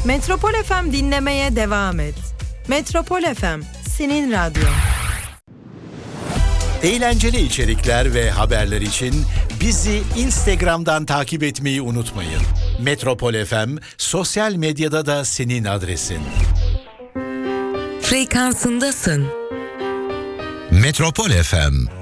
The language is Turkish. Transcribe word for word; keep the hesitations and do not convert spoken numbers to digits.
Metropol F M dinlemeye devam et. Metropol F M, senin radyon. Eğlenceli içerikler ve haberler için bizi Instagram'dan takip etmeyi unutmayın. Metropol F M sosyal medyada da senin adresin. Frekansındasın. Metropol F M